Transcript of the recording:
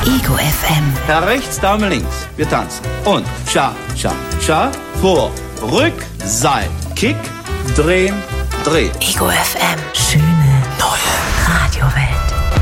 Ego FM. Herr rechts, Dame links. Wir tanzen. Und Cha, Cha, Cha. Vor, Rück, Seil. Kick, drehen, drehen. Ego FM. Schöne neue Radiowelt.